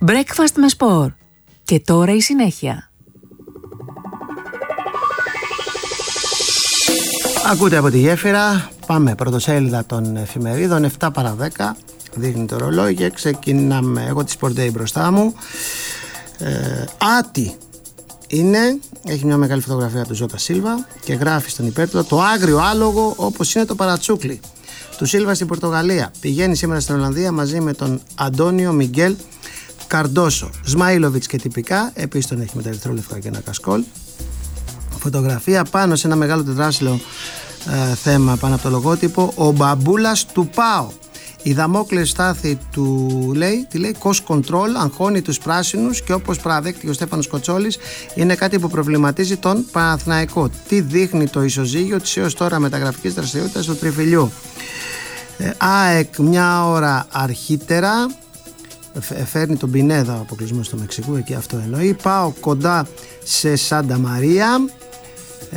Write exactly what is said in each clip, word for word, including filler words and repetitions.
Breakfast με σπορ. Και τώρα η συνέχεια. Ακούτε από τη γέφυρα. Πάμε πρωτοσέλιδα των εφημερίδων. Εφτά παρά δέκα δείχνει το ρολόι και ξεκινάμε. Εγώ τη Sport Day μπροστά μου. ε, Άτι είναι, έχει μια μεγάλη φωτογραφία του Ζώτα Σίλβα και γράφει στον υπέρτιτλο το άγριο άλογο όπως είναι το παρατσούκλι του Σίλβα στην Πορτογαλία. Πηγαίνει σήμερα στην Ολλανδία μαζί με τον Αντώνιο Μιγγέλ Καρντόσο. Σμαΐλοβιτς και τυπικά. Επίσης τον έχει με τα ερυθρόλευκα και ένα κασκόλ. Φωτογραφία πάνω σε ένα μεγάλο τετράσιλο ε, θέμα πάνω από το λογότυπο. Ο μπαμπούλας του ΠΑΟ. Η δαμόκλειο στάθη του λέει, τι λέει, cost control, αγχώνει τους πράσινους και όπως παραδέχτηκε ο Στέφανος Κοτσόλης είναι κάτι που προβληματίζει τον Παναθηναϊκό. Τι δείχνει το ισοζύγιο της έως τώρα μεταγραφικής δραστηριότητας του Τριφυλιού. Ε, ΑΕΚ μια ώρα αρχίτερα φέρνει τον Πινέδα, ο αποκλεισμός του Μεξικού, εκεί αυτό εννοεί. Πάω κοντά σε Σάντα Μαρία. ε,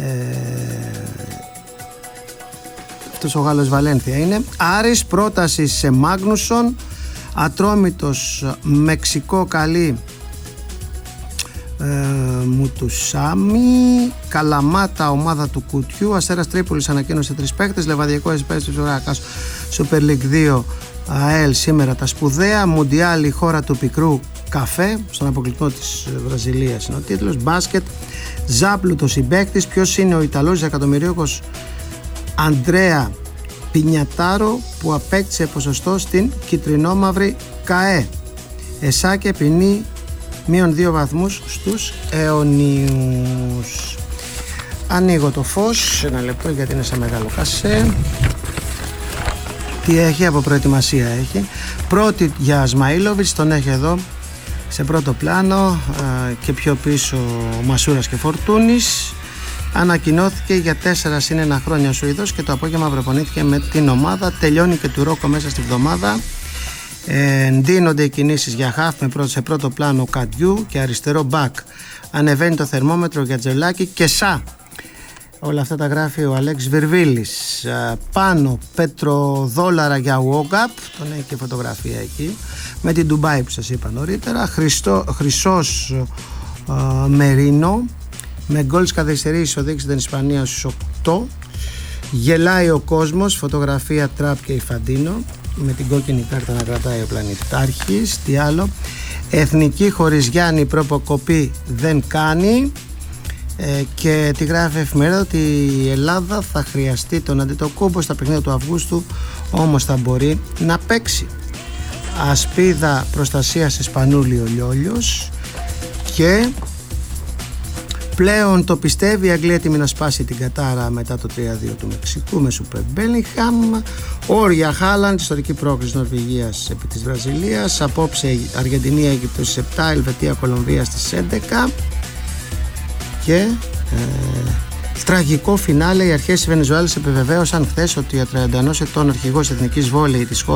αυτός ο Γάλλος Βαλένθια είναι. Άρης πρόταση σε Μάγνουσον. Ατρόμητος Μεξικό καλή ε, Μουτουσάμι. Καλαμάτα ομάδα του Κουτιού. Αστέρας Τρίπολης ανακοίνωσε τρεις παίκτες. Λεβαδιακό Εσπέστης Ωράκας Super League δύο. ΑΕΛ σήμερα τα σπουδαία. Μουντιάλ η χώρα του πικρού καφέ. Στον αποκλεισμό της Βραζιλίας είναι ο τίτλος. Μπάσκετ Ζάπλουτος συμπαίκτης. Ποιος είναι ο Ιταλός εκατομμυρίοικος Αντρέα Πινιατάρο που απέκτησε ποσοστό στην κιτρινόμαυρη ΚΑΕ. Εσάκε ποινή μείον δύο βαθμούς στους αιωνίους. Ανοίγω το φως ένα λεπτό γιατί είναι σε μεγάλο κασέ. Τι έχει από προετοιμασία έχει. Πρώτη για Σμαΐλοβιτς, τον έχει εδώ σε πρώτο πλάνο, και πιο πίσω Μασούρας και Φορτούνης. Ανακοινώθηκε για τέσσερα συν ένα χρόνια ο Σουηδός και το απόγευμα προπονήθηκε με την ομάδα. Τελειώνει και του Ρόκο μέσα στη βδομάδα. Ε, ντύνονται οι κινήσεις για χαφ με πρώτο, σε πρώτο πλάνο Καντιού και αριστερό μπακ. Ανεβαίνει το θερμόμετρο για Τζελάκη και Σα. Όλα αυτά τα γράφει ο Αλέξ Βερβίλης. Ε, πάνω πετροδόλαρα για Walkup, τον έχει και φωτογραφία εκεί, με την Ντουμπάι που σας είπα νωρίτερα. Χριστό, χρυσός ε, Μερίνο με γκολ της καθυστερήσης οδήγησε την Ισπανία στους οκτώ. Γελάει ο κόσμος, φωτογραφία Τραπ και Ιφαντίνο με την κόκκινη κάρτα να κρατάει ο πλανητάρχης. Τι άλλο. Εθνική χωρίς Γιάννη προποκοπή δεν κάνει. Ε, και τη γράφει εφημερίδα ότι η Ελλάδα θα χρειαστεί τον Αντετοκούμπο στα παιχνίδια του Αυγούστου, όμως θα μπορεί να παίξει. Ασπίδα προστασίας Εσπανούλη ο Λιόλιος. Και πλέον το πιστεύει η Αγγλία έτοιμη να σπάσει την κατάρα μετά το τρία δύο του Μεξικού με Σούπερ Μπέλιγχαμ. Όρια Χάλαντ, ιστορική πρόκριση Νορβηγίας επί της Βραζιλίας. Απόψε Αργεντινή Αίγυπτος στις επτά, Ελβετία Κολομβία στις έντεκα. Και ε, τραγικό φινάλε. Οι αρχές της Βενεζουέλας επιβεβαίωσαν χθες ότι ο τριάντα ενός ετών αρχηγός εθνικής βόλεϊ της χώρας